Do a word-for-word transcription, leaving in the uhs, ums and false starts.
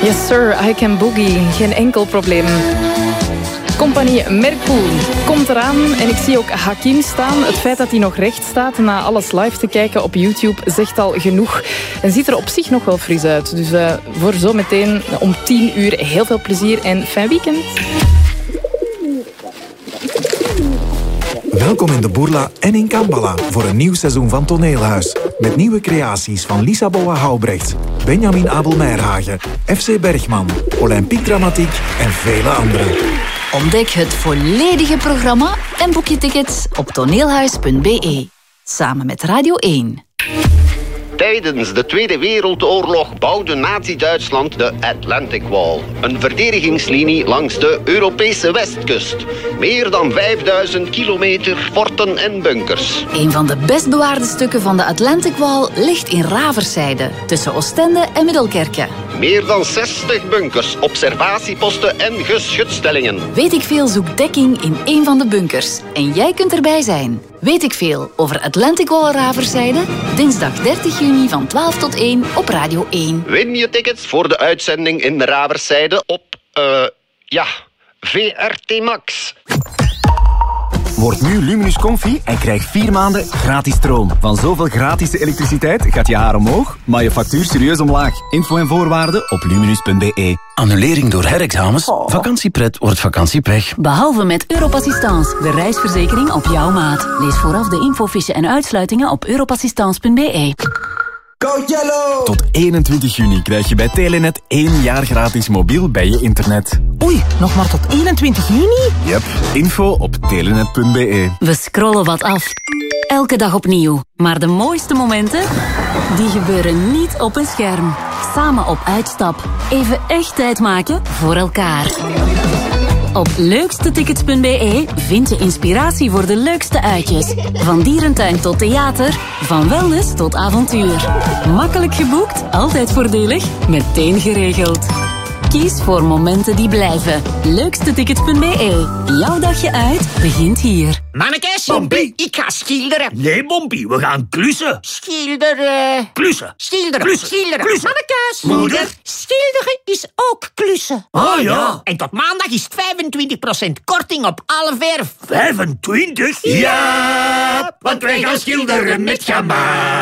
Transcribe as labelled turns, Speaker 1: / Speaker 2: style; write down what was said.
Speaker 1: Yes sir, I can boogie. Geen enkel probleem. Compagnie Mercool komt eraan en ik zie ook Hakim staan. Het feit dat hij nog recht staat na alles live te kijken op YouTube zegt al genoeg. En ziet er op zich nog wel fris uit. Dus uh, voor zometeen om tien uur heel veel plezier en fijn weekend.
Speaker 2: Welkom in de Bourla en in Kambala voor een nieuw seizoen van Toneelhuis. Met nieuwe creaties van Lisa Boa-Houbrecht, Benjamin Abel-Meirhagen, F C Bergman, Olympique Dramatiek en vele anderen.
Speaker 3: Ontdek het volledige programma en boek je tickets op toneelhuis punt b e. Samen met Radio één.
Speaker 4: Tijdens de Tweede Wereldoorlog bouwde Nazi-Duitsland de Atlantic Wall. Een verdedigingslinie langs de Europese westkust. Meer dan vijfduizend kilometer forten en bunkers.
Speaker 3: Een van de best bewaarde stukken van de Atlantic Wall ligt in Raversijde, tussen Oostende en Middelkerke.
Speaker 4: Meer dan zestig bunkers, observatieposten en geschutstellingen.
Speaker 3: Weet ik veel zoekt dekking in een van de bunkers. En jij kunt erbij zijn. Weet ik veel over Atlantic Wall Raversijde? Dinsdag dertig juni van twaalf tot één op Radio één.
Speaker 4: Win je tickets voor de uitzending in Raversijde op, uh, ja, V R T Max.
Speaker 5: Word nu Luminus Comfy en krijg vier maanden gratis stroom. Van zoveel gratis elektriciteit gaat je haar omhoog, maar je factuur serieus omlaag. Info en voorwaarden op luminus punt b e.
Speaker 6: Annulering door herexamens? Oh. Vakantiepret wordt vakantiepech.
Speaker 7: Behalve met Europassistance, de reisverzekering op jouw maat. Lees vooraf de infofiche en uitsluitingen op europassistance punt b e.
Speaker 8: Go Yellow!
Speaker 5: Tot eenentwintig juni krijg je bij Telenet één jaar gratis mobiel bij je internet.
Speaker 9: Oei, nog maar tot eenentwintig juni?
Speaker 5: Yep, info op telenet punt b e.
Speaker 7: We scrollen wat af. Elke dag opnieuw. Maar de mooiste momenten, die gebeuren niet op een scherm. Samen op uitstap. Even echt tijd maken voor elkaar. Op leukstetickets punt b e vind je inspiratie voor de leukste uitjes. Van dierentuin tot theater, van wellness tot avontuur. Makkelijk geboekt, altijd voordelig, meteen geregeld. Kies voor momenten die blijven. leukstetickets punt b e. Jouw dagje uit begint hier.
Speaker 10: Mannekes,
Speaker 11: Bompie,
Speaker 10: ik ga schilderen.
Speaker 11: Nee, Bompie, we gaan klussen.
Speaker 10: Schilderen.
Speaker 11: Klussen.
Speaker 10: Schilderen.
Speaker 11: Klussen.
Speaker 10: Schilderen.
Speaker 11: Klussen.
Speaker 10: Mannekes.
Speaker 11: Moeder.
Speaker 10: Schilderen is ook klussen.
Speaker 11: Oh ja.
Speaker 10: En tot maandag is het vijfentwintig procent korting op alle verf.
Speaker 11: vijfentwintig? Ja, want wij gaan schilderen met Gamma.